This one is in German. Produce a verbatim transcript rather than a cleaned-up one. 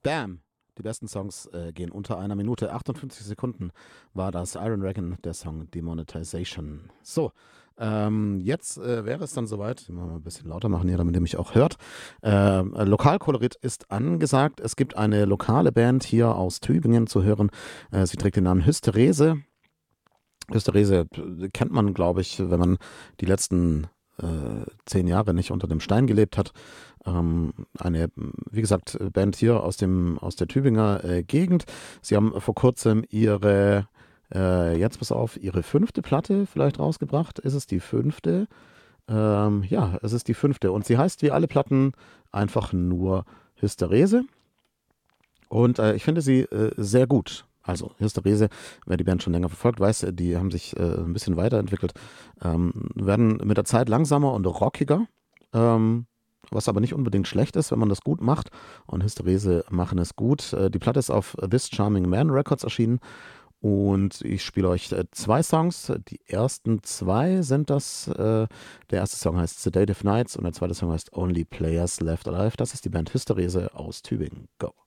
Bam! Die besten Songs äh, gehen unter einer Minute. achtundfünfzig Sekunden war das Iron Dragon, der Song Demonetization. So, ähm, jetzt äh, wäre es dann soweit. Mal ein bisschen lauter machen hier, damit ihr mich auch hört. Ähm, äh, Lokalkolorit ist angesagt. Es gibt eine lokale Band hier aus Tübingen zu hören. Äh, sie trägt den Namen Hysterese. Hysterese äh, kennt man, glaube ich, wenn man die letzten äh, zehn Jahre nicht unter dem Stein gelebt hat. Ähm, eine, wie gesagt, Band hier aus dem aus der Tübinger äh, Gegend. Sie haben vor kurzem ihre, äh, jetzt pass auf, ihre fünfte Platte vielleicht rausgebracht. Ist es die fünfte? Ähm, ja, es ist die fünfte. Und sie heißt wie alle Platten einfach nur Hysterese. Und äh, ich finde sie äh, sehr gut. Also Hysterese, wer die Band schon länger verfolgt, weiß, äh, die haben sich äh, ein bisschen weiterentwickelt, ähm, werden mit der Zeit langsamer und rockiger, ähm, was aber nicht unbedingt schlecht ist, wenn man das gut macht. Und Hysterese machen es gut. Äh, die Platte ist auf This Charming Man Records erschienen und ich spiele euch äh, zwei Songs. Die ersten zwei sind das. Äh, der erste Song heißt Sedative Nights und der zweite Song heißt Only Players Left Alive. Das ist die Band Hysterese aus Tübingen. Go.